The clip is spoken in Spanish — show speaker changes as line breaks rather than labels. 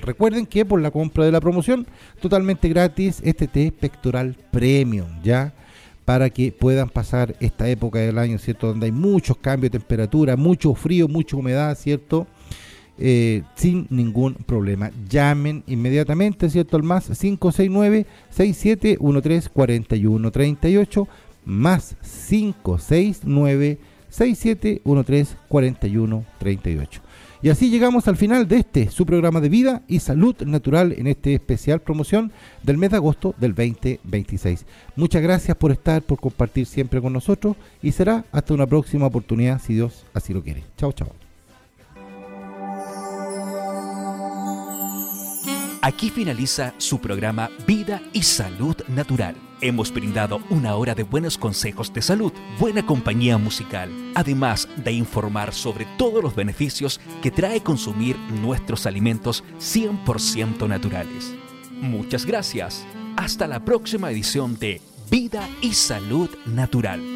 pectoral. Recuerden que por la compra de la promoción, totalmente gratis, este té pectoral premium, ¿ya? Para que puedan pasar esta época del año, ¿cierto? Donde hay muchos cambios de temperatura, mucho frío, mucha humedad, ¿cierto? Sin ningún problema. Llamen inmediatamente, ¿cierto? Al más 569-6713-4138, más 569-6713-4138. Y así llegamos al final de su programa de Vida y Salud Natural en este especial promoción del mes de agosto del 2026. Muchas gracias por estar, por compartir siempre con nosotros y será hasta una próxima oportunidad si Dios así lo quiere. Chao, chao.
Aquí finaliza su programa Vida y Salud Natural. Hemos brindado una hora de buenos consejos de salud, buena compañía musical, además de informar sobre todos los beneficios que trae consumir nuestros alimentos 100% naturales. Muchas gracias. Hasta la próxima edición de Vida y Salud Natural.